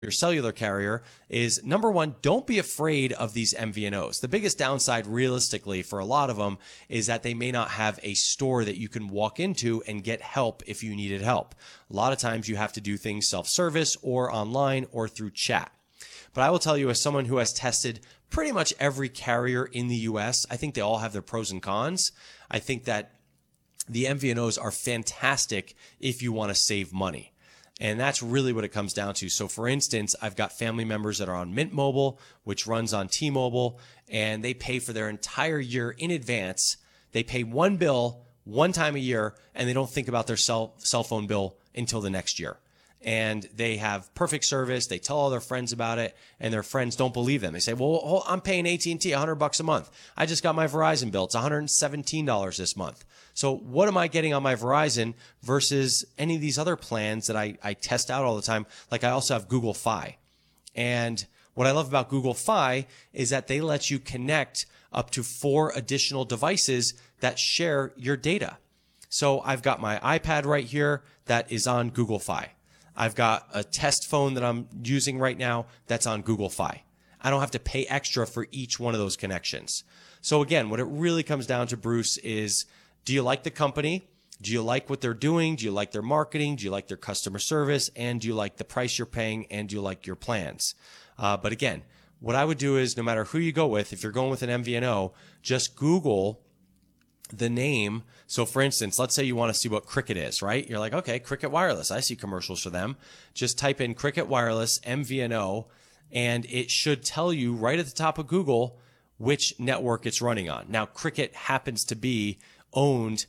your cellular carrier is, number one, don't be afraid of these MVNOs. The biggest downside realistically for a lot of them is that they may not have a store that you can walk into and get help if you needed help. A lot of times you have to do things self-service or online or through chat. But I will tell you, as someone who has tested pretty much every carrier in the US, I think they all have their pros and cons. I think that the MVNOs are fantastic if you want to save money. And that's really what it comes down to. So for instance, I've got family members that are on Mint Mobile, which runs on T-Mobile, and they pay for their entire year in advance. They pay one bill one time a year, and they don't think about their cell phone bill until the next year. And they have perfect service. They tell all their friends about it, and their friends don't believe them. They say, well, I'm paying AT&T $100 a month. I just got my Verizon bill. It's $117 this month. So what am I getting on my Verizon versus any of these other plans that I test out all the time? Like I also have Google Fi. And what I love about Google Fi is that they let you connect up to 4 additional devices that share your data. So I've got my iPad right here that is on Google Fi. I've got a test phone that I'm using right now that's on Google Fi. I don't have to pay extra for each one of those connections. So again, what it really comes down to, Bruce, is do you like the company? Do you like what they're doing? Do you like their marketing? Do you like their customer service? And do you like the price you're paying? And do you like your plans? But again, what I would do is no matter who you go with, if you're going with an MVNO, just Google the name. So for instance, let's say you want to see what Cricket is, right? You're like, okay, Cricket Wireless. I see commercials for them. Just type in Cricket Wireless MVNO, and it should tell you right at the top of Google which network it's running on. Now, Cricket happens to be owned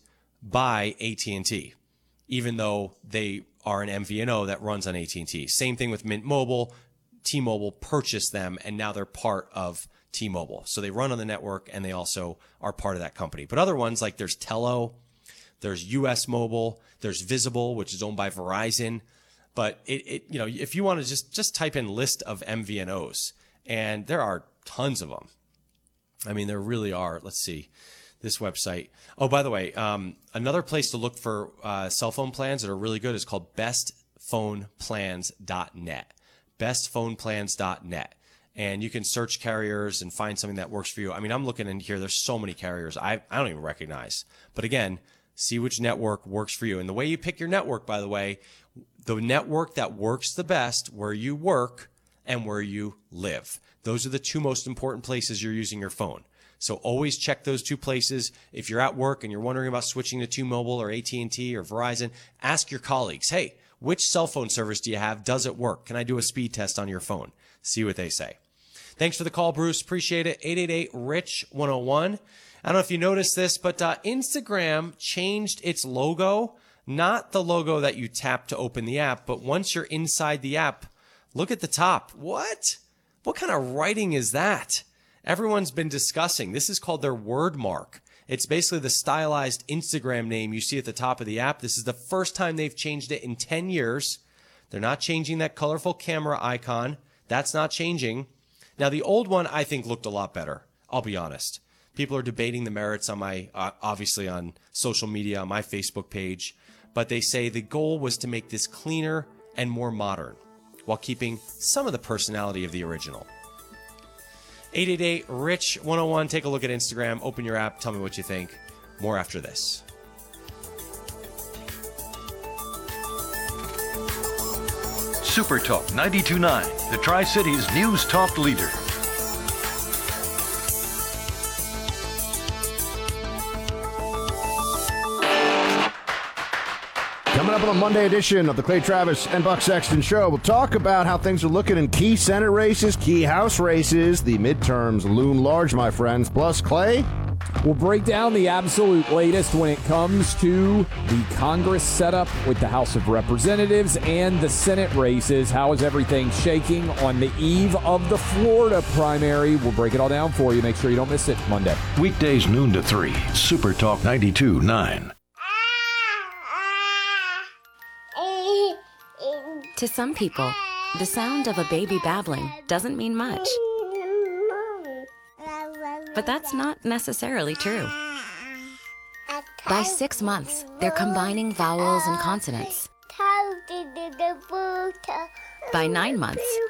by AT&T, even though they are an MVNO that runs on AT&T. Same thing with Mint Mobile. T-Mobile purchased them, and now they're part of T-Mobile. So they run on the network, and they also are part of that company. But other ones, like there's Tello, there's US Mobile, there's Visible, which is owned by Verizon. But if you want to just type in list of MVNOs, and there are tons of them. I mean, there really are. Let's see. This website. Oh, by the way, another place to look for cell phone plans that are really good is called bestphoneplans.net. Bestphoneplans.net. And you can search carriers and find something that works for you. I mean, I'm looking in here. There's so many carriers I don't even recognize. But again, see which network works for you. And the way you pick your network, by the way, the network that works the best where you work and where you live. Those are the 2 most important places you're using your phone. So always check those 2 places. If you're at work and you're wondering about switching to T-Mobile or AT&T or Verizon, ask your colleagues, hey, which cell phone service do you have? Does it work? Can I do a speed test on your phone? See what they say. Thanks for the call, Bruce. Appreciate it. 888-RICH-101. I don't know if you noticed this, but Instagram changed its logo. Not the logo that you tap to open the app, but once you're inside the app, look at the top. What? What kind of writing is that? Everyone's been discussing. This is called their word mark. It's basically the stylized Instagram name you see at the top of the app. This is the first time they've changed it in 10 years. They're not changing that colorful camera icon. That's not changing. Now, the old one, I think, looked a lot better. I'll be honest. People are debating the merits on my, obviously on social media, on my Facebook page. But they say the goal was to make this cleaner and more modern while keeping some of the personality of the original. 888-RICH-101. Take a look at Instagram. Open your app. Tell me what you think. More after this. Super Talk 92.9, the Tri-Cities News Talk leader. Coming up on a Monday edition of the Clay Travis and Buck Sexton Show, we'll talk about how things are looking in key Senate races, key House races. The midterms loom large, my friends. Plus, Clay, we'll break down the absolute latest when it comes to the Congress setup with the House of Representatives and the Senate races. How is everything shaking on the eve of the Florida primary? We'll break it all down for you. Make sure you don't miss it Monday. Weekdays noon to 3, Super Talk 92.9. To some people, the sound of a baby babbling doesn't mean much. But that's not necessarily true. By 6 months, they're combining vowels and consonants. By 9 months,